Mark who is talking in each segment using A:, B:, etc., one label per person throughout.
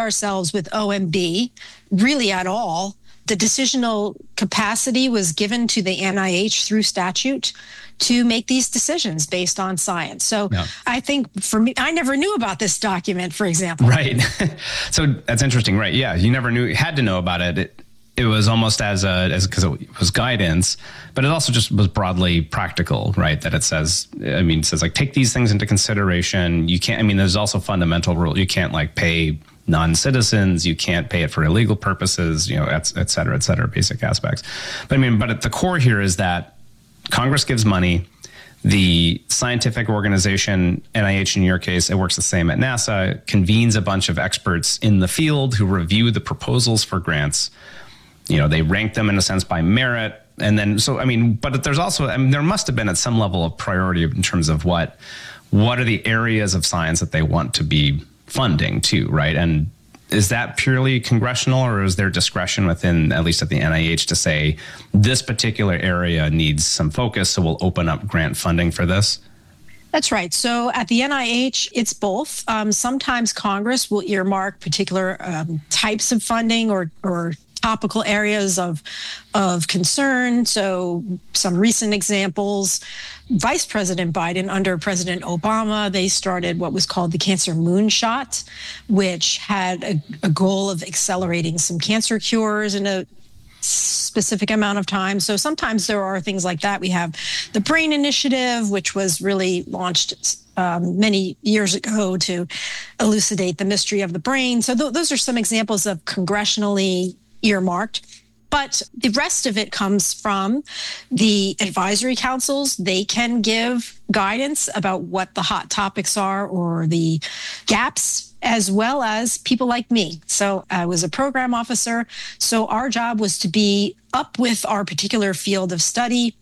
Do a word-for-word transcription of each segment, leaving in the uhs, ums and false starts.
A: ourselves with O M B really at all. The decisional capacity was given to the N I H through statute to make these decisions based on science. So yeah. I think for me, I never knew about this document, for example.
B: Right. So that's interesting, right? Yeah, you never knew, had to know about it. It, it was almost as a, as because it was guidance, but it also just was broadly practical, right? That it says, I mean, it says like, take these things into consideration. You can't, I mean, there's also fundamental rule. You can't like pay non-citizens, you can't pay it for illegal purposes, you know, et, et cetera, et cetera, basic aspects. But I mean, but at the core here is that Congress gives money. The scientific organization, N I H in your case, it works the same at NASA, convenes a bunch of experts in the field who review the proposals for grants. You know, they rank them in a sense by merit. And then, so, I mean, but there's also, I mean, there must have been at some level of priority in terms of what, what are the areas of science that they want to be funding too, right? And is that purely congressional, or is there discretion within, at least at the N I H, to say this particular area needs some focus, so we'll open up grant funding for this?
A: That's right. So at the N I H, it's both. Um, sometimes Congress will earmark particular um, types of funding or or topical areas of of concern. So some recent examples, Vice President Biden under President Obama, they started what was called the Cancer Moonshot, which had a, a goal of accelerating some cancer cures in a specific amount of time. So sometimes there are things like that. We have the Brain Initiative, which was really launched um, many years ago to elucidate the mystery of the brain. So th- those are some examples of congressionally earmarked. But the rest of it comes from the advisory councils. They can give guidance about what the hot topics are or the gaps, as well as people like me. So I was a program officer. So our job was to be up with our particular field of study,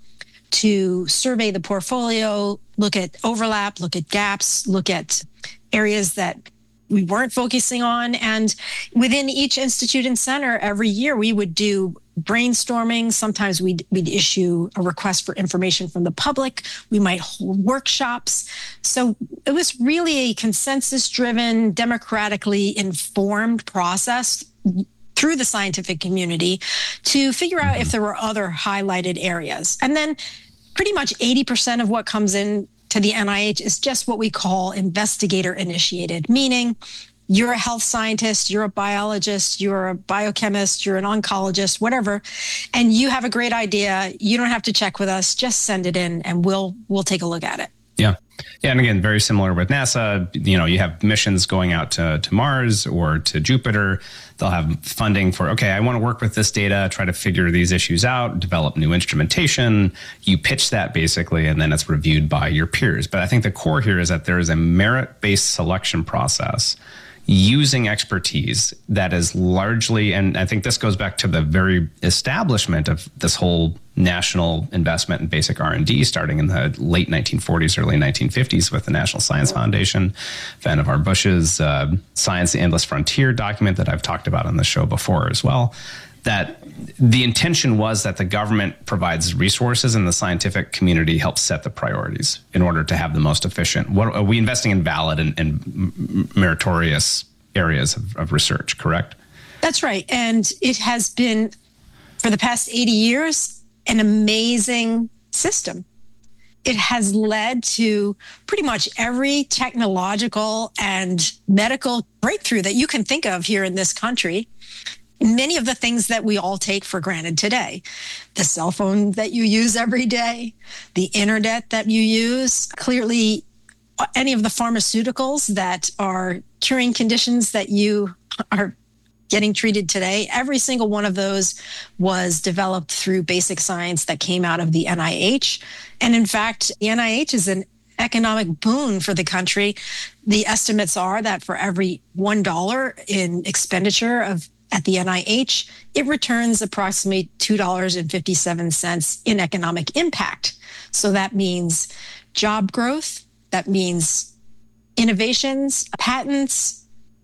A: to survey the portfolio, look at overlap, look at gaps, look at areas that we weren't focusing on. And within each institute and center, every year we would do brainstorming. Sometimes we'd, we'd issue a request for information from the public. We might hold workshops. So it was really a consensus-driven, democratically informed process through the scientific community to figure out if there were other highlighted areas. And then pretty much eighty percent of what comes in to the N I H is just what we call investigator initiated, meaning you're a health scientist, you're a biologist, you're a biochemist, you're an oncologist, whatever, and you have a great idea. You don't have to check with us, just send it in and we'll we'll take a look at it.
B: Yeah. Yeah. And again, very similar with NASA, you know, you have missions going out to, to Mars or to Jupiter. They'll have funding for, okay, I want to work with this data, try to figure these issues out, develop new instrumentation. You pitch that basically, and then it's reviewed by your peers. But I think the core here is that there is a merit-based selection process using expertise that is largely, and I think this goes back to the very establishment of this whole national investment in basic R and D starting in the late nineteen forties, early nineteen fifties with the National Science Foundation, Vannevar Bush's uh, Science, the Endless Frontier document that I've talked about on the show before as well, that the intention was that the government provides resources and the scientific community helps set the priorities in order to have the most efficient. What are we investing in valid and, and meritorious areas of, of research, correct?
A: That's right. And it has been, for the past eighty years, an amazing system. It has led to pretty much every technological and medical breakthrough that you can think of here in this country. Many of the things that we all take for granted today, the cell phone that you use every day, the internet that you use, clearly any of the pharmaceuticals that are curing conditions that you are getting treated today, every single one of those was developed through basic science that came out of the N I H. And in fact, the N I H is an economic boon for the country. The estimates are that for every one dollar in expenditure of at the N I H, it returns approximately two dollars and fifty-seven cents in economic impact. So that means job growth, that means innovations, patents,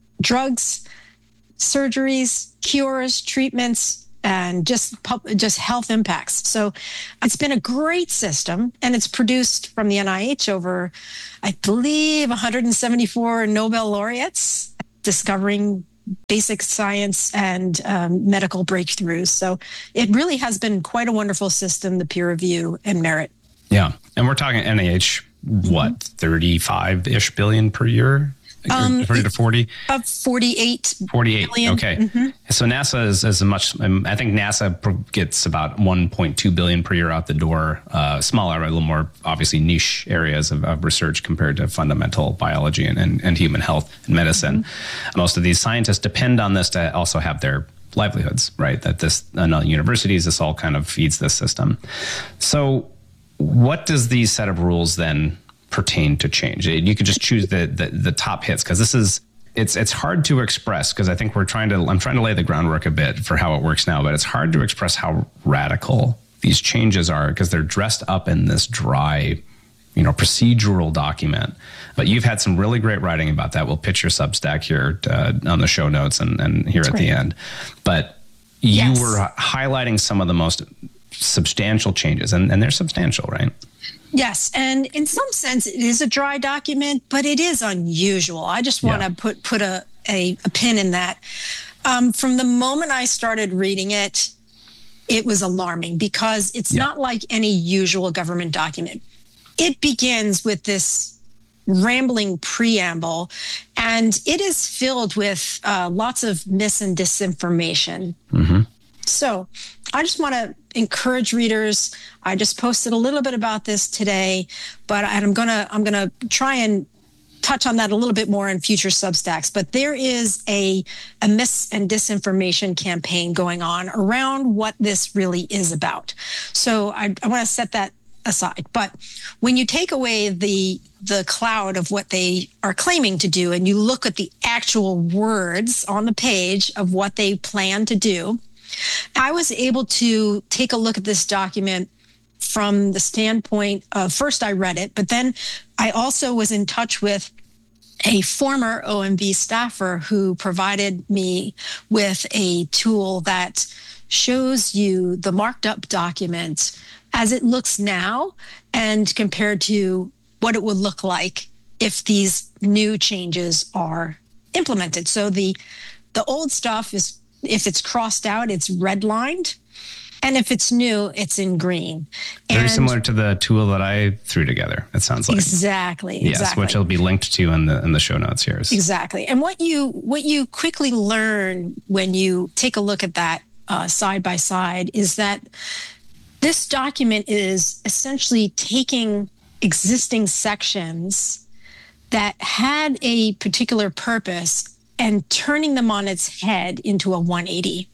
A: drugs, surgeries, cures, treatments, and just just health impacts. So it's been a great system, and it's produced from the N I H over, I believe, one hundred seventy-four Nobel laureates discovering basic science and um, medical breakthroughs. So it really has been quite a wonderful system, the peer review and merit.
B: Yeah. And we're talking N I H, what, thirty-five-ish billion per year? Um, thirty to forty?
A: Of forty-eight.
B: forty-eight.
A: Billion.
B: Okay.
A: Mm-hmm.
B: So NASA is as much, um, I think NASA gets about one point two billion per year out the door. Uh, smaller, a little more obviously niche areas of, of research compared to fundamental biology and, and, and human health and medicine. Mm-hmm. Most of these scientists depend on this to also have their livelihoods, right? That this, and uh, universities, this all kind of feeds this system. So what does these set of rules then pertain to change? You could just choose the the, the top hits, because this is it's it's hard to express, because I think we're trying to I'm trying to lay the groundwork a bit for how it works now, but it's hard to express how radical these changes are, because they're dressed up in this dry, you know, procedural document. But you've had some really great writing about that. We'll pitch your Substack here uh, on the show notes and, and here That's at great. the end. But you yes. were highlighting some of the most substantial changes, and, and they're substantial, right?
A: Yes. And in some sense, it is a dry document, but it is unusual. I just want to yeah. put put a, a, a pin in that. Um, from the moment I started reading it, it was alarming, because it's yeah. not like any usual government document. It begins with this rambling preamble, and it is filled with uh, lots of mis and disinformation. Mm-hmm. So I just want to encourage readers. I just posted a little bit about this today, but I'm gonna I'm gonna try and touch on that a little bit more in future Substacks. But there is a a mis and disinformation campaign going on around what this really is about. So I, I want to set that aside. But when you take away the the cloud of what they are claiming to do, and you look at the actual words on the page of what they plan to do, I was able to take a look at this document from the standpoint of, first I read it, but then I also was in touch with a former O M B staffer who provided me with a tool that shows you the marked up document as it looks now and compared to what it would look like if these new changes are implemented. So the the old stuff is, if it's crossed out, it's redlined. And if it's new, it's in green.
B: Very
A: and
B: similar to the tool that I threw together, it sounds like.
A: Exactly.
B: Yes,
A: exactly.
B: which will be linked to in the in the show notes here.
A: Exactly. And what you what you quickly learn when you take a look at that uh, side by side is that this document is essentially taking existing sections that had a particular purpose and turning them on its head into a one eighty.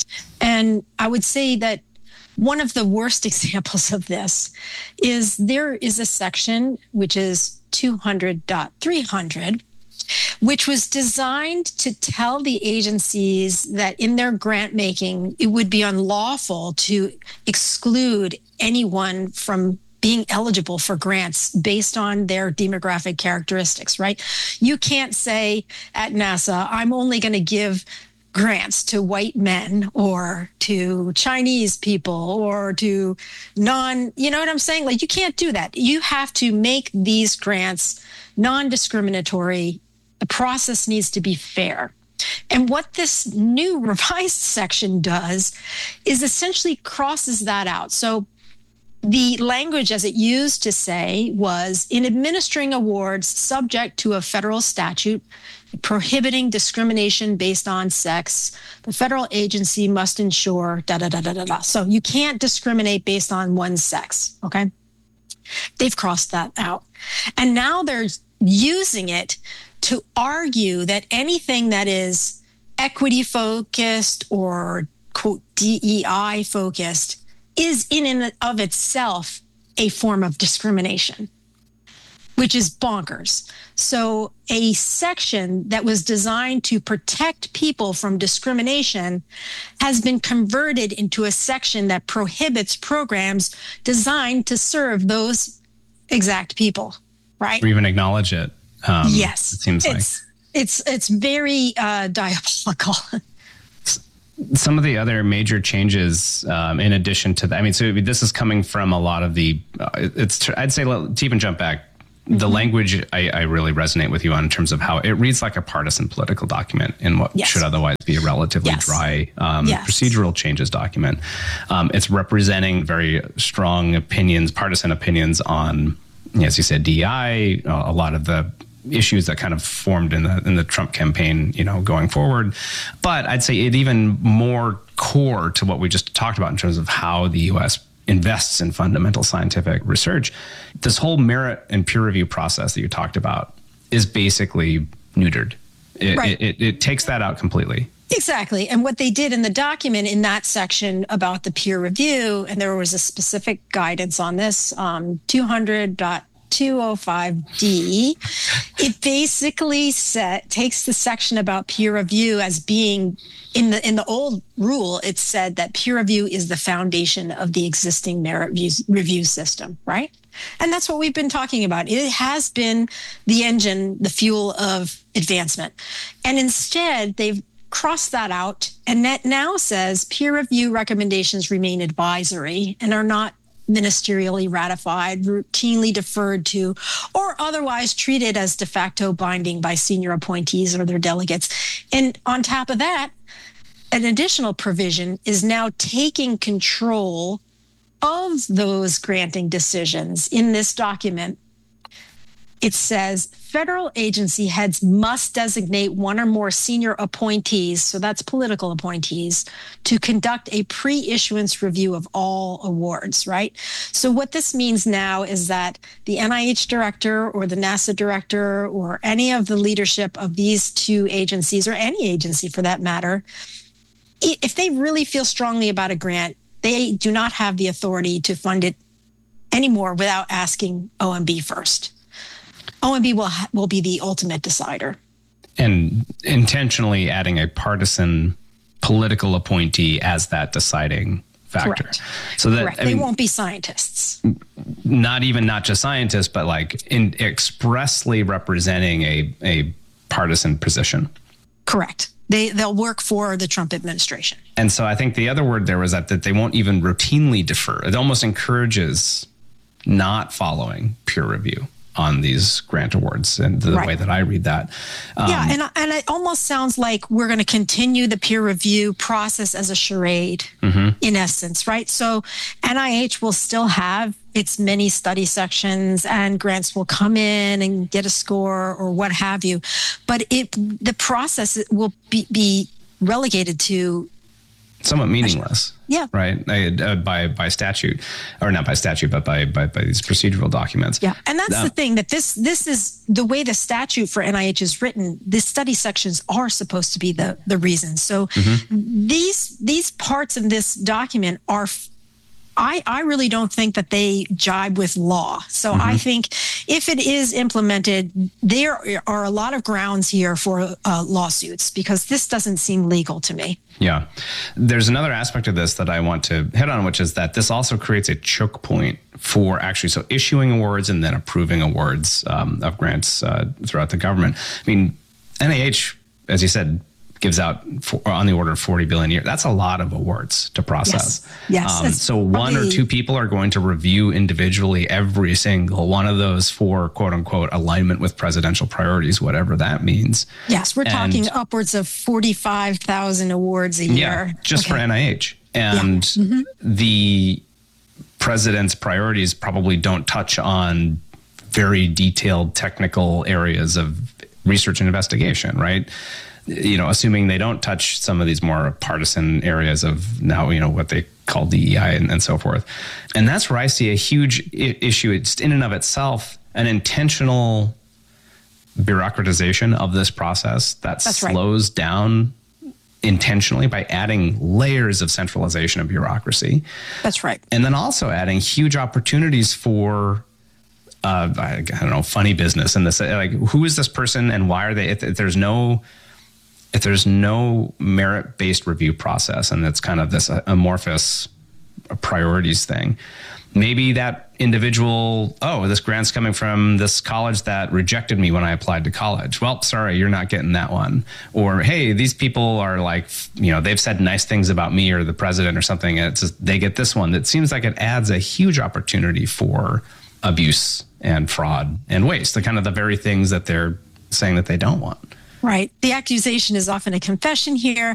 A: And I would say that one of the worst examples of this is there is a section, which is two hundred point three hundred, which was designed to tell the agencies that in their grant making, it would be unlawful to exclude anyone from being eligible for grants based on their demographic characteristics, right? You can't say at NASA, I'm only going to give grants to white men or to Chinese people or to non, you know what I'm saying? Like, you can't do that. You have to make these grants non-discriminatory. The process needs to be fair. And what this new revised section does is essentially crosses that out. So the language as it used to say was, in administering awards subject to a federal statute prohibiting discrimination based on sex, the federal agency must ensure da da da da da da. So you can't discriminate based on one's sex, okay? They've crossed that out. And now they're using it to argue that anything that is equity focused or quote D E I focused is in and of itself a form of discrimination, which is bonkers. So a section that was designed to protect people from discrimination has been converted into a section that prohibits programs designed to serve those exact people, right?
B: Or even acknowledge it. Um,
A: yes.
B: It seems like.
A: It's, it's, it's very uh, diabolical.
B: Some of the other major changes, um, in addition to that, I mean, so this is coming from a lot of the, uh, it's, I'd say, to even jump back the mm-hmm. language I, I really resonate with you on in terms of how it reads like a partisan political document in what yes. should otherwise be a relatively yes. dry um, yes. procedural changes document. Um, it's representing very strong opinions, partisan opinions on, as you said, D E I, a lot of the issues that kind of formed in the in the Trump campaign, you know, going forward. But I'd say it even more core to what we just talked about in terms of how the U S invests in fundamental scientific research. This whole merit and peer review process that you talked about is basically neutered. It, right. it, it, it takes that out completely.
A: Exactly. And what they did in the document in that section about the peer review, and there was a specific guidance on this, um, two hundred point two oh five D, it basically set, takes the section about peer review as being, in the in the old rule, it said that peer review is the foundation of the existing merit review, review system, right? And that's what we've been talking about. It has been the engine, the fuel of advancement. And instead, they've crossed that out, and that now says peer review recommendations remain advisory and are not ministerially ratified, routinely deferred to, or otherwise treated as de facto binding by senior appointees or their delegates. And on top of that, an additional provision is now taking control of those granting decisions. In this document, it says federal agency heads must designate one or more senior appointees, so that's political appointees, to conduct a pre-issuance review of all awards, right? So what this means now is that the N I H director or the NASA director or any of the leadership of these two agencies, or any agency for that matter, if they really feel strongly about a grant, they do not have the authority to fund it anymore without asking O M B first. O M B will will be the ultimate decider.
B: And intentionally adding a partisan political appointee as that deciding factor.
A: Correct.
B: So that
A: Correct.
B: I
A: They
B: mean,
A: won't be scientists.
B: Not even not just scientists, but like in expressly representing a a partisan position.
A: Correct. They they'll work for the Trump administration.
B: And so I think the other word there was that that they won't even routinely defer. It almost encourages not following peer review on these grant awards, and the right. way that I read that.
A: Um, yeah, and and it almost sounds like we're going to continue the peer review process as a charade, mm-hmm. in essence, right? So N I H will still have its many study sections, and grants will come in and get a score or what have you, but it the process will be, be relegated to
B: somewhat meaningless.
A: Yeah.
B: Right. Uh, by by statute, or not by statute, but by by, by these procedural documents.
A: Yeah. And that's uh, the thing, that this this is the way the statute for N I H is written. The study sections are supposed to be the the reason. So mm-hmm. these these parts of this document are. I, I really don't think that they jibe with law. So mm-hmm. I think if it is implemented, there are a lot of grounds here for uh, lawsuits, because this doesn't seem legal to me.
B: Yeah. There's another aspect of this that I want to hit on, which is that this also creates a choke point for actually, so issuing awards and then approving awards um, of grants uh, throughout the government. I mean, N I H, as you said, gives out for, on the order of forty billion a year. That's a lot of awards to process.
A: Yes. yes
B: um, so one probably... or two people are going to review individually every single one of those for quote unquote alignment with presidential priorities, whatever that means.
A: Yes. We're and, talking upwards of forty-five thousand awards a year.
B: Yeah, just okay. for N I H. And yeah. mm-hmm. the president's priorities probably don't touch on very detailed technical areas of research and investigation, right? You know, assuming they don't touch some of these more partisan areas of now, you know, what they call D E I and, and so forth. And that's where I see a huge I- issue. It's in and of itself an intentional bureaucratization of this process that that's slows right. down intentionally by adding layers of centralization of bureaucracy.
A: That's right.
B: And then also adding huge opportunities for uh, I, I don't know, funny business in this. Like, who is this person and why are they? If, if there's no If there's no merit-based review process, and it's kind of this amorphous priorities thing, maybe that individual, oh, this grant's coming from this college that rejected me when I applied to college. Well, sorry, you're not getting that one. Or, hey, these people are like, you know, they've said nice things about me or the president or something, and it's just, they get this one. It seems like it adds a huge opportunity for abuse and fraud and waste, the kind of the very things that they're saying that they don't want.
A: Right. The accusation is often a confession here.